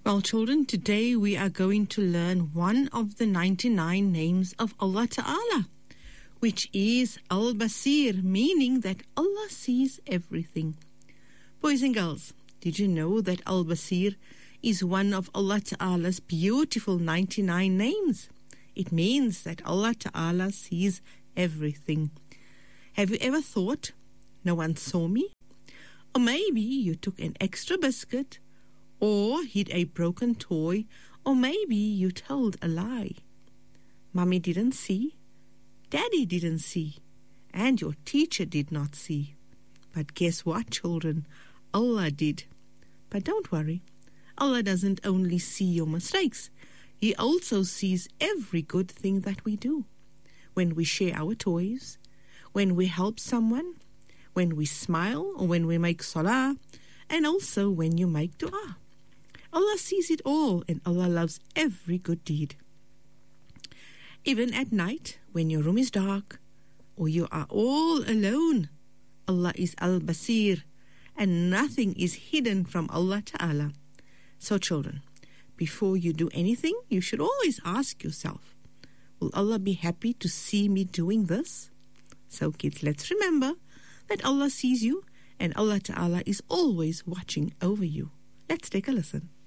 Well, children, today we are going to learn one of the 99 names of Allah Ta'ala, which is Al-Basir, meaning that Allah sees everything. Boys and girls, did you know that Al-Basir is one of Allah Ta'ala's beautiful 99 names? It means that Allah Ta'ala sees everything. Have you ever thought, no one saw me? Or maybe you took an extra biscuit, or hid a broken toy, or maybe you told a lie. Mummy didn't see, Daddy didn't see, and your teacher did not see. But guess what, children? Allah did. But don't worry, Allah doesn't only see your mistakes. He also sees every good thing that we do. When we share our toys, when we help someone, when we smile, or when we make salah, and also when you make dua. Allah sees it all, and Allah loves every good deed. Even at night, when your room is dark, or you are all alone, Allah is Al-Basir, and nothing is hidden from Allah Ta'ala. So children, before you do anything, you should always ask yourself, will Allah be happy to see me doing this? So kids, let's remember that Allah sees you, and Allah Ta'ala is always watching over you. Let's take a listen.